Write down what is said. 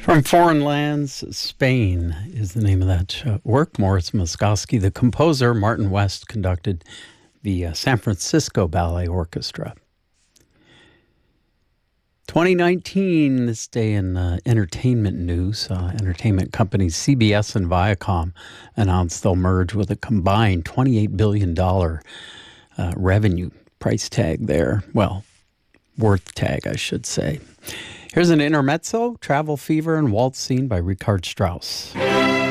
From Foreign Lands, Spain is the name of that work. Morris Moskowski, the composer. Martin West conducted the San Francisco Ballet Orchestra. 2019, this day in entertainment news, entertainment companies CBS and Viacom announced they'll merge with a combined $28 billion revenue price tag there. Well, worth tag, I should say. Here's an intermezzo, Travel Fever and Waltz Scene by Richard Strauss.